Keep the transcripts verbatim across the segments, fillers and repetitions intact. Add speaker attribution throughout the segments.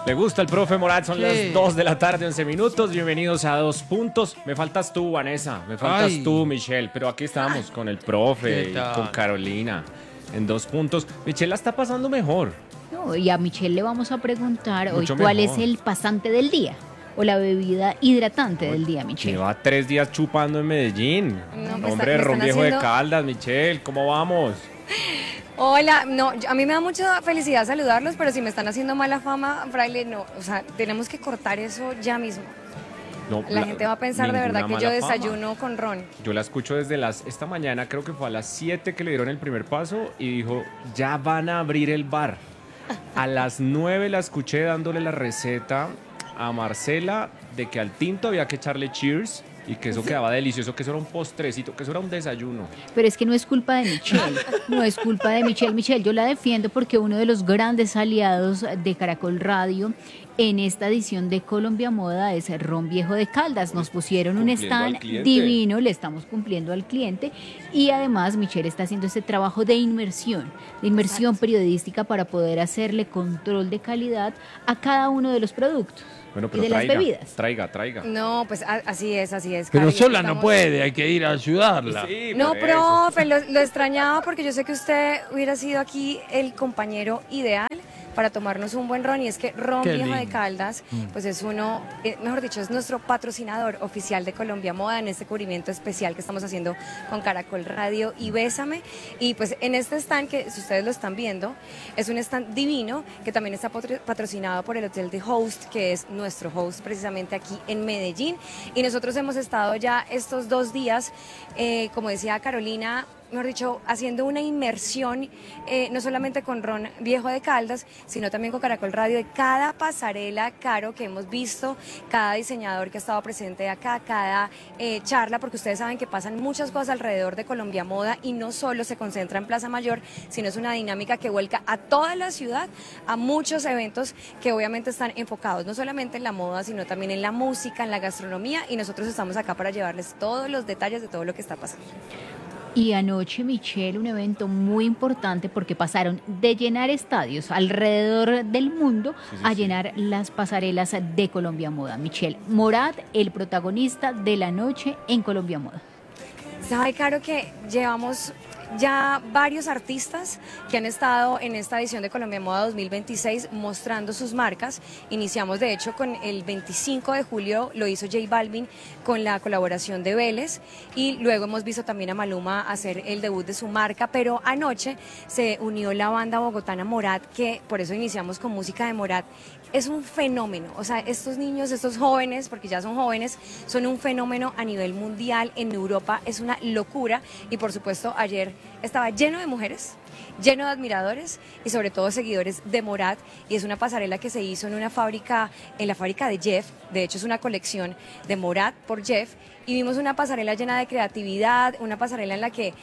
Speaker 1: Le gusta el profe Morat, son
Speaker 2: Sí.
Speaker 1: las dos de la tarde, once minutos. Bienvenidos a Dos Puntos. Me faltas tú, Vanessa. Me faltas
Speaker 2: Ay.
Speaker 1: tú, Michelle. Pero aquí estamos con el profe
Speaker 2: ¿Qué
Speaker 1: y
Speaker 2: tal?
Speaker 1: con Carolina en Dos Puntos. Michelle la está pasando mejor.
Speaker 3: No, y a Michelle le vamos a preguntar hoy
Speaker 1: Mucho
Speaker 3: cuál
Speaker 1: mejor.
Speaker 3: es el pasante del día o la bebida hidratante del día, Michelle.
Speaker 1: Lleva tres días chupando en Medellín.
Speaker 4: No, me
Speaker 1: Hombre,
Speaker 4: está- me
Speaker 1: ron
Speaker 4: están
Speaker 1: viejo de
Speaker 4: haciendo-
Speaker 1: Caldas, Michelle. ¿Cómo vamos?
Speaker 4: Hola, no, yo- a mí me da mucha felicidad saludarlos, pero si me están haciendo mala fama, Fraile, no, o sea, tenemos que cortar eso ya mismo.
Speaker 1: No,
Speaker 4: La, gente va a pensar de verdad
Speaker 1: ninguna
Speaker 4: que yo
Speaker 1: mala fama.
Speaker 4: desayuno con ron.
Speaker 1: Yo la escucho desde las... Esta mañana creo que fue a las siete que le dieron el primer paso y dijo, ya van a abrir el bar. A las nueve la escuché dándole la receta a Marcela de que al tinto había que echarle cheers y que eso quedaba delicioso, que eso era un postrecito, que eso era un desayuno.
Speaker 3: Pero es que no es culpa de Michelle, no es culpa de Michelle. Michelle, yo la defiendo porque uno de los grandes aliados de Caracol Radio en esta edición de Colombia Moda es el Ron Viejo de Caldas. Nos pusieron un
Speaker 1: Cumpliendo al
Speaker 3: stand
Speaker 1: cliente.
Speaker 3: divino, le estamos cumpliendo al cliente y además Michelle está haciendo este trabajo de inmersión, de inmersión periodística para poder hacerle control de calidad a cada uno de los productos.
Speaker 1: Bueno,
Speaker 3: Y
Speaker 1: pero
Speaker 3: de las
Speaker 1: traiga,
Speaker 3: bebidas.
Speaker 1: traiga, traiga.
Speaker 4: No, pues a- así es, así es.
Speaker 2: Pero
Speaker 4: Cari,
Speaker 2: sola no
Speaker 4: estamos-
Speaker 2: puede, hay que ir a ayudarla.
Speaker 1: Sí,
Speaker 4: No,
Speaker 1: por eso.
Speaker 4: profe, lo, lo extrañaba porque yo sé que usted hubiera sido aquí el compañero ideal para tomarnos un buen ron, y es que Ron
Speaker 2: Qué
Speaker 4: Viejo de
Speaker 2: lindo.
Speaker 4: Caldas,
Speaker 1: Mm.
Speaker 4: pues es uno, eh, mejor dicho, es nuestro patrocinador oficial de Colombia Moda en este cubrimiento especial que estamos haciendo con Caracol Radio y Bésame. Y pues en este stand, que si ustedes lo están viendo, es un stand divino que también está patro- patrocinado por el Hotel The Host, que es nuestro host precisamente aquí en Medellín. Y nosotros hemos estado ya estos dos días, eh, como decía Carolina, mejor dicho, haciendo una inmersión, eh, no solamente con Ron Viejo de Caldas, sino también con Caracol Radio, de cada pasarela, Caro, que hemos visto, cada diseñador que ha estado presente acá, cada eh, charla, porque ustedes saben que pasan muchas cosas alrededor de Colombia Moda y no solo se concentra en Plaza Mayor, sino es una dinámica que vuelca a toda la ciudad, a muchos eventos que obviamente están enfocados no solamente en la moda, sino también en la música, en la gastronomía, y nosotros estamos acá para llevarles todos los detalles de todo lo que está pasando.
Speaker 3: Y anoche, Michelle, un evento muy importante porque pasaron de llenar estadios alrededor del mundo
Speaker 1: Sí, sí,
Speaker 3: a
Speaker 1: sí.
Speaker 3: llenar las pasarelas de Colombia Moda. Michelle, Morat, el protagonista de la noche en Colombia Moda.
Speaker 4: Sabe, Caro, que llevamos ya varios artistas que han estado en esta edición de Colombia Moda dos mil veintiséis mostrando sus marcas. Iniciamos de hecho con el veinticinco de julio, lo hizo J Balvin con la colaboración de Vélez, y luego hemos visto también a Maluma hacer el debut de su marca, pero anoche se unió la banda bogotana Morat, que por eso iniciamos con música de Morat. Es un fenómeno, o sea, estos niños, estos jóvenes, porque ya son jóvenes, son un fenómeno a nivel mundial. En Europa es una locura, y por supuesto ayer estaba lleno de mujeres, lleno de admiradores y sobre todo seguidores de Morat, y es una pasarela que se hizo en una fábrica, en la fábrica de Jeff. De hecho es una colección de Morat por Jeff, y vimos una pasarela llena de creatividad, una pasarela en la que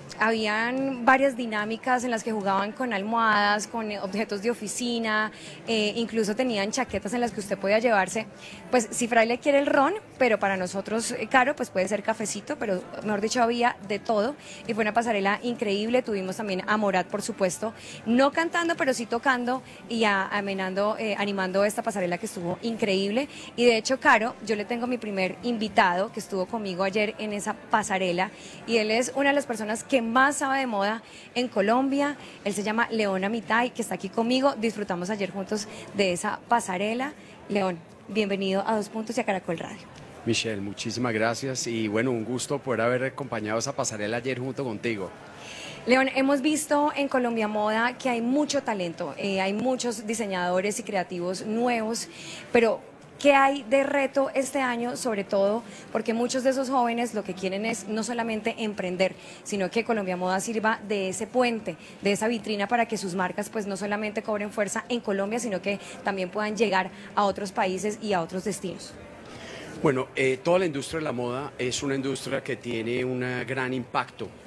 Speaker 4: habían varias dinámicas en las que jugaban con almohadas, con eh, objetos de oficina, eh, incluso tenían chaquetas en las que usted podía llevarse, pues si Fraile quiere el ron, pero para nosotros, eh, Caro, pues puede ser cafecito, pero mejor dicho había de todo, y fue una pasarela increíble. Tuvimos también a Morat, por supuesto, no cantando, pero sí tocando y a- amenando, eh, animando esta pasarela que estuvo increíble. Y de hecho, Caro, yo le tengo mi primer invitado que estuvo conmigo ayer en esa pasarela, y él es una de las personas que más sabe de moda en Colombia. Él se llama León Amitay, que está aquí conmigo. Disfrutamos ayer juntos de esa pasarela. León, bienvenido a Dos Puntos y a Caracol Radio.
Speaker 5: Michelle, muchísimas gracias y bueno, un gusto poder haber acompañado esa pasarela ayer junto contigo.
Speaker 4: León, hemos visto en Colombia Moda que hay mucho talento, eh, hay muchos diseñadores y creativos nuevos, pero ¿qué hay de reto este año? Sobre todo porque muchos de esos jóvenes lo que quieren es no solamente emprender, sino que Colombia Moda sirva de ese puente, de esa vitrina para que sus marcas pues no solamente cobren fuerza en Colombia, sino que también puedan llegar a otros países y a otros destinos.
Speaker 5: Bueno, eh, toda la industria de la moda es una industria que tiene un gran impacto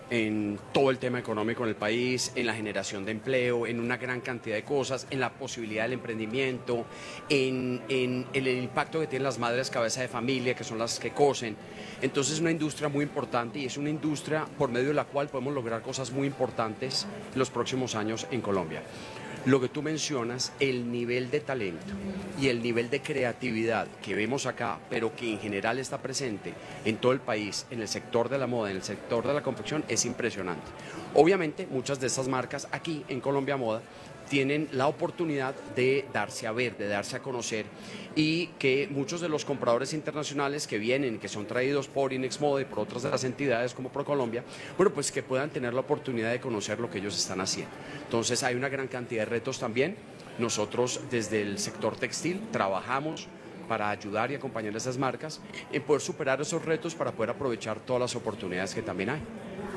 Speaker 5: en todo el tema económico en el país, en la generación de empleo, en una gran cantidad de cosas, en la posibilidad del emprendimiento, en, en el, el impacto que tienen las madres cabeza de familia, que son las que cosen. Entonces es una industria muy importante y es una industria por medio de la cual podemos lograr cosas muy importantes en los próximos años en Colombia. Lo que tú mencionas, el nivel de talento y el nivel de creatividad que vemos acá, pero que en general está presente en todo el país, en el sector de la moda, en el sector de la confección, es impresionante. Obviamente, muchas de estas marcas aquí en Colombia Moda tienen la oportunidad de darse a ver, de darse a conocer, y que muchos de los compradores internacionales que vienen, que son traídos por Inex Moda y por otras de las entidades como ProColombia, bueno, pues que puedan tener la oportunidad de conocer lo que ellos están haciendo. Entonces hay una gran cantidad de retos también. Nosotros desde el sector textil trabajamos para ayudar y acompañar a esas marcas en poder superar esos retos para poder aprovechar todas las oportunidades que también hay.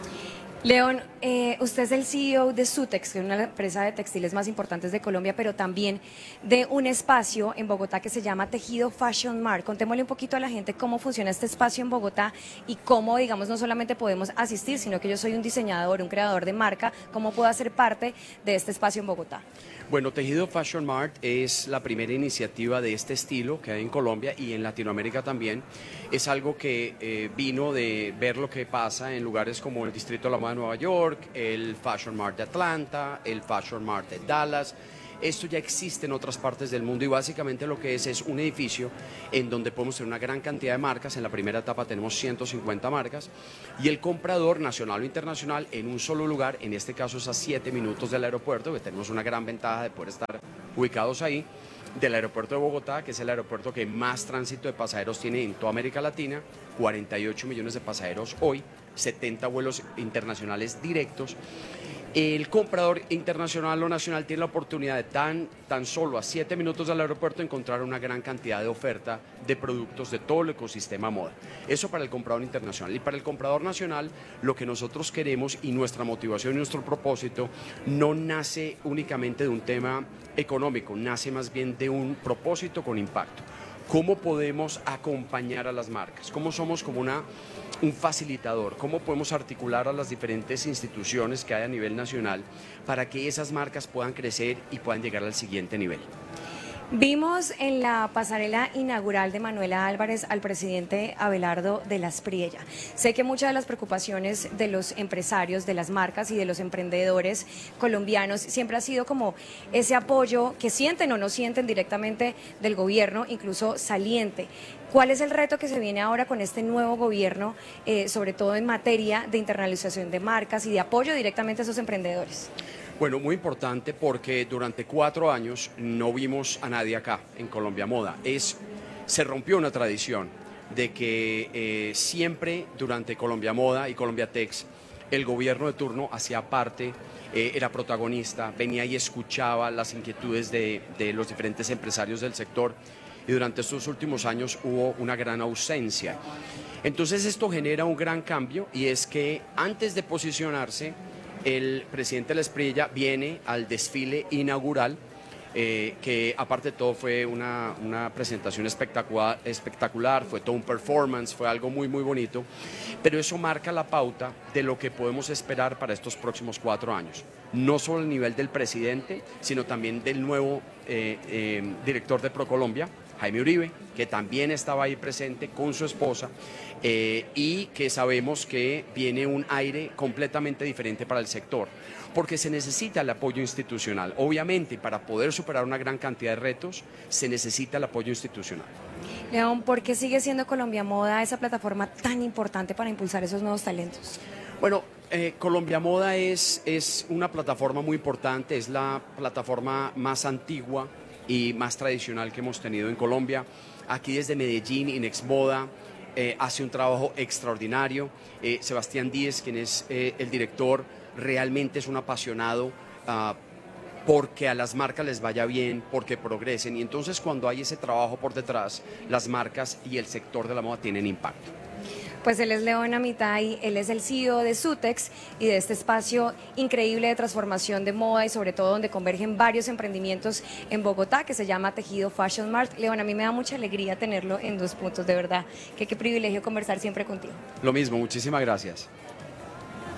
Speaker 4: León, eh, usted es el C E O de Sutex, que es una de las empresas de textiles más importantes de Colombia, pero también de un espacio en Bogotá que se llama Tejido Fashion Mart. Contémosle un poquito a la gente cómo funciona este espacio en Bogotá y cómo, digamos, no solamente podemos asistir, sino que yo soy un diseñador, un creador de marca, cómo puedo hacer parte de este espacio en Bogotá.
Speaker 5: Bueno, Tejido Fashion Mart es la primera iniciativa de este estilo que hay en Colombia y en Latinoamérica también. Es algo que eh, vino de ver lo que pasa en lugares como el Distrito de la Moda de Nueva York, el Fashion Mart de Atlanta, el Fashion Mart de Dallas. Esto ya existe en otras partes del mundo y básicamente lo que es es un edificio en donde podemos tener una gran cantidad de marcas. En la primera etapa tenemos ciento cincuenta marcas y el comprador nacional o internacional en un solo lugar, en este caso es a siete minutos del aeropuerto, que tenemos una gran ventaja de poder estar ubicados ahí, del aeropuerto de Bogotá, que es el aeropuerto que más tránsito de pasajeros tiene en toda América Latina, cuarenta y ocho millones de pasajeros hoy, setenta vuelos internacionales directos. El comprador internacional o nacional tiene la oportunidad de tan, tan solo a siete minutos del aeropuerto encontrar una gran cantidad de oferta de productos de todo el ecosistema moda. Eso para el comprador internacional. Y para el comprador nacional, lo que nosotros queremos y nuestra motivación y nuestro propósito no nace únicamente de un tema económico, nace más bien de un propósito con impacto. ¿Cómo podemos acompañar a las marcas? ¿Cómo somos como una, un facilitador? ¿Cómo podemos articular a las diferentes instituciones que hay a nivel nacional para que esas marcas puedan crecer y puedan llegar al siguiente nivel?
Speaker 4: Vimos en la pasarela inaugural de Manuela Álvarez al presidente Abelardo de la Espriella. Sé que muchas de las preocupaciones de los empresarios, de las marcas y de los emprendedores colombianos siempre ha sido como ese apoyo que sienten o no sienten directamente del gobierno, incluso saliente. ¿Cuál es el reto que se viene ahora con este nuevo gobierno, eh, sobre todo en materia de internalización de marcas y de apoyo directamente a esos emprendedores?
Speaker 5: Bueno, muy importante porque durante cuatro años no vimos a nadie acá en Colombia Moda. Es, se rompió una tradición de que eh, siempre durante Colombia Moda y Colombia Tex el gobierno de turno hacía parte, eh, era protagonista, venía y escuchaba las inquietudes de, de los diferentes empresarios del sector y durante estos últimos años hubo una gran ausencia. Entonces esto genera un gran cambio y es que antes de posicionarse el presidente de la Espriella viene al desfile inaugural, eh, que aparte de todo fue una, una presentación espectacular, espectacular, fue todo un performance, fue algo muy muy bonito, pero eso marca la pauta de lo que podemos esperar para estos próximos cuatro años. No solo el nivel del presidente, sino también del nuevo eh, eh, director de ProColombia, Jaime Uribe, que también estaba ahí presente con su esposa eh, y que sabemos que viene un aire completamente diferente para el sector, porque se necesita el apoyo institucional. Obviamente, para poder superar una gran cantidad de retos, se necesita el apoyo institucional.
Speaker 4: León, ¿por qué sigue siendo Colombia Moda esa plataforma tan importante para impulsar esos nuevos talentos?
Speaker 5: Bueno, eh, Colombia Moda es, es una plataforma muy importante, es la plataforma más antigua y más tradicional que hemos tenido en Colombia. Aquí desde Medellín, Inex Moda eh, hace un trabajo extraordinario. Eh, Sebastián Díez, quien es eh, el director, realmente es un apasionado uh, porque a las marcas les vaya bien, porque progresen. Y entonces cuando hay ese trabajo por detrás, las marcas y el sector de la moda tienen impacto.
Speaker 4: Pues él es León Amitay, él es el C E O de Sutex y de este espacio increíble de transformación de moda y sobre todo donde convergen varios emprendimientos en Bogotá que se llama Tejido Fashion Mart. León, a mí me da mucha alegría tenerlo en Dos Puntos, de verdad, que qué privilegio conversar siempre contigo.
Speaker 5: Lo mismo, muchísimas gracias.